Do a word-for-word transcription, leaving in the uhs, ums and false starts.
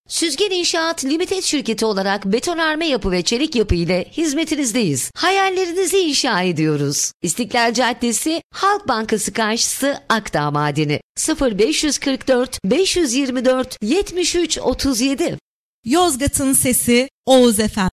Süzgen İnşaat Limited şirketi olarak betonarme yapı ve çelik yapı ile hizmetinizdeyiz. Hayallerinizi inşa ediyoruz. İstiklal Caddesi, Halk Bankası karşısı, Akdağ Madeni. sıfır beş kırk dört beş yirmi dört yetmiş üç otuz yedi. Yozgat'ın sesi Oğuz Efendi.